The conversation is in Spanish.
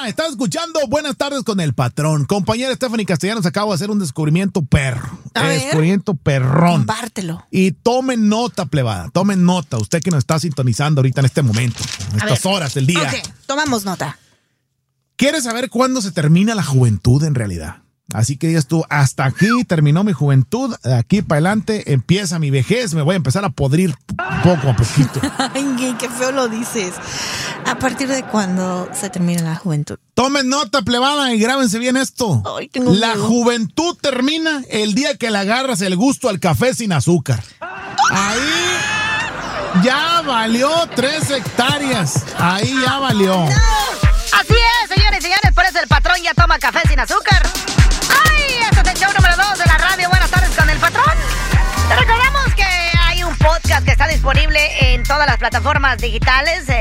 Estás escuchando Buenas Tardes con el Patrón. Compañera Stephanie Castellanos acaba de hacer un descubrimiento perro. Descubrimiento perrón. Compártelo. Y tomen nota, plebada. Tomen nota. Usted que nos está sintonizando ahorita en este momento, en estas horas del día. Ok, tomamos nota. ¿Quieres saber cuándo se termina la juventud en realidad? Así que digas tú, hasta aquí terminó mi juventud, de aquí para adelante empieza mi vejez, me voy a empezar a podrir poco a poquito. Ay, qué feo lo dices. ¿A partir de cuándo se termina la juventud? Tomen nota, plebada, y grábense bien esto. Ay, tengo la miedo. juventud termina el día que le agarras el gusto al café sin azúcar. Ahí ya valió 3 hectáreas. Ahí ya valió. No. Así es, señores y señores, por eso el Patrón ya toma café sin azúcar. ¡Ay! Este es el show número 2 de la radio. Buenas tardes con el Patrón. Te recordamos que hay un podcast que está disponible en todas las plataformas digitales.